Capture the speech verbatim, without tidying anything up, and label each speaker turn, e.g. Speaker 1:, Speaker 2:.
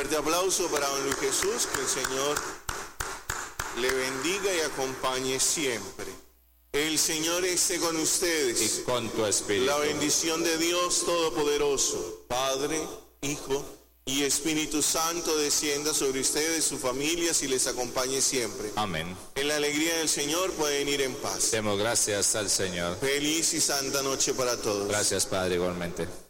Speaker 1: fuerte aplauso para don Luis Jesús, que el Señor le bendiga y acompañe siempre. El Señor esté con ustedes.
Speaker 2: Y con tu espíritu.
Speaker 1: La bendición de Dios Todopoderoso, Padre, Hijo y Espíritu Santo descienda sobre ustedes, sus familias y les acompañe siempre.
Speaker 2: Amén.
Speaker 1: En la alegría del Señor pueden ir en paz.
Speaker 2: Demos gracias al Señor.
Speaker 1: Feliz y santa noche para todos.
Speaker 2: Gracias, Padre, igualmente.